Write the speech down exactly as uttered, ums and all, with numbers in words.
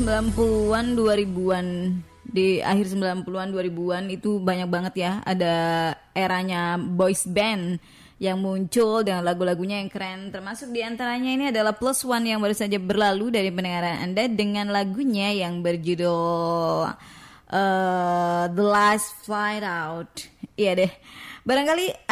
sembilan puluhan dua ribuan, di akhir sembilan puluhan dua ribuan itu banyak banget ya, ada eranya boys band yang muncul dengan lagu-lagunya yang keren. Termasuk diantaranya ini adalah Plus One yang baru saja berlalu dari pendengaran Anda dengan lagunya yang berjudul uh, The Last Flight Out. Iya deh, barangkali